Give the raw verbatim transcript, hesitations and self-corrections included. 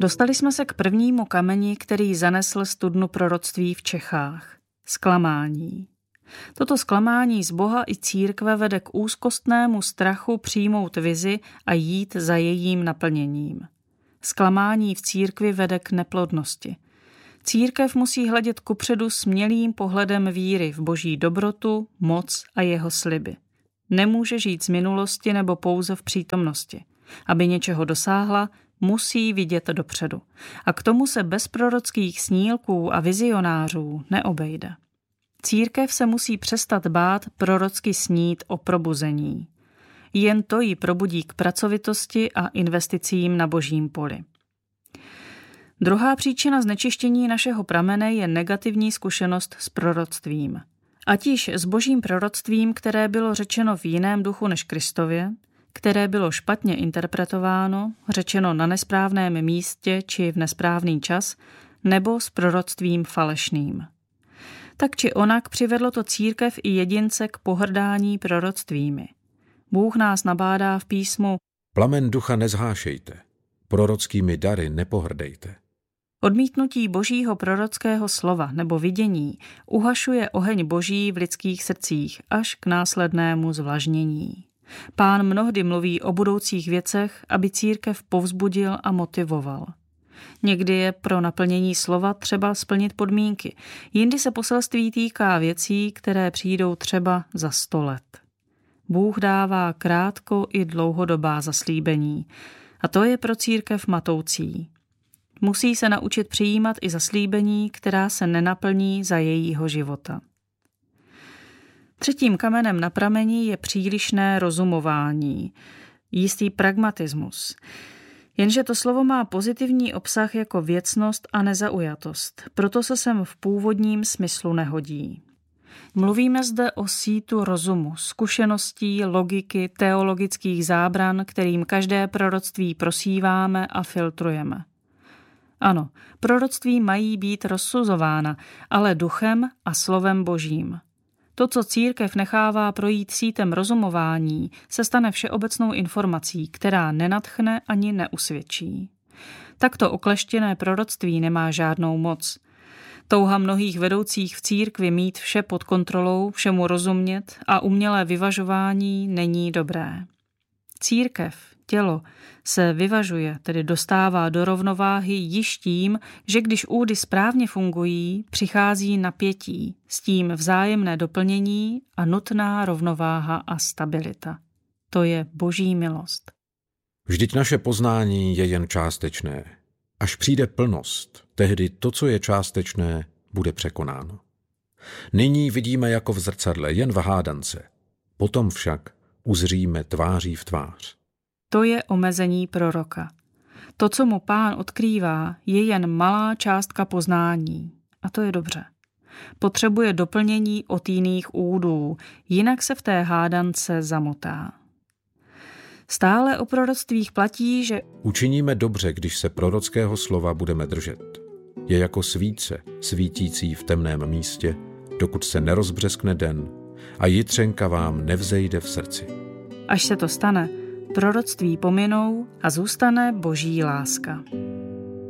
Dostali jsme se k prvnímu kameni, který zanesl studnu proroctví v Čechách. Zklamání. Toto zklamání z Boha i církve vede k úzkostnému strachu přijmout vizi a jít za jejím naplněním. Zklamání v církvi vede k neplodnosti. Církev musí hledět kupředu smělým pohledem víry v Boží dobrotu, moc a jeho sliby. Nemůže žít z minulosti nebo pouze v přítomnosti. Aby něčeho dosáhla, musí vidět dopředu. A k tomu se bez prorockých snílků a vizionářů neobejde. Církev se musí přestat bát prorocky snít o probuzení. Jen to ji probudí k pracovitosti a investicím na božím poli. Druhá příčina znečištění našeho pramene je negativní zkušenost s proroctvím. Ať již s božím proroctvím, které bylo řečeno v jiném duchu než Kristově, které bylo špatně interpretováno, řečeno na nesprávném místě či v nesprávný čas, nebo s proroctvím falešným. Tak či onak přivedlo to církev i jedince k pohrdání proroctvími. Bůh nás nabádá v písmu: Plamen ducha nezhášejte, prorockými dary nepohrdejte. Odmítnutí božího prorockého slova nebo vidění uhašuje oheň boží v lidských srdcích až k následnému zvlažnění. Pán mnohdy mluví o budoucích věcech, aby církev povzbudil a motivoval. Někdy je pro naplnění slova třeba splnit podmínky, jindy se poselství týká věcí, které přijdou třeba za sto let. Bůh dává krátko i dlouhodobá zaslíbení a to je pro církev matoucí. Musí se naučit přijímat i zaslíbení, která se nenaplní za jejího života. Třetím kamenem na prameni je přílišné rozumování, jistý pragmatismus. Jenže to slovo má pozitivní obsah jako věcnost a nezaujatost, proto se sem v původním smyslu nehodí. Mluvíme zde o sítu rozumu, zkušeností, logiky, teologických zábran, kterým každé proroctví prosíváme a filtrujeme. Ano, proroctví mají být rozsuzována, ale duchem a slovem božím. To, co církev nechává projít sítem rozumování, se stane všeobecnou informací, která nenadchne ani neusvědčí. Takto okleštěné proroctví nemá žádnou moc. Touha mnohých vedoucích v církvi mít vše pod kontrolou, všemu rozumět a umělé vyvažování není dobré. Církev, tělo, se vyvažuje, tedy dostává do rovnováhy již tím, že když údy správně fungují, přichází napětí, s tím vzájemné doplnění a nutná rovnováha a stabilita. To je boží milost. Vždyť naše poznání je jen částečné. Až přijde plnost, tehdy to, co je částečné, bude překonáno. Nyní vidíme jako v zrcadle, jen v hádance. Potom však uzříme tváří v tvář. To je omezení proroka. To, co mu Pán odkrývá, je jen malá částka poznání. A to je dobře. Potřebuje doplnění od jiných údů, jinak se v té hádance zamotá. Stále o proroctvích platí, že učiníme dobře, když se prorockého slova budeme držet. Je jako svíce, svítící v temném místě, dokud se nerozbřeskne den a jitřenka vám nevzejde v srdci. Až se to stane, proroctví pominou a zůstane boží láska.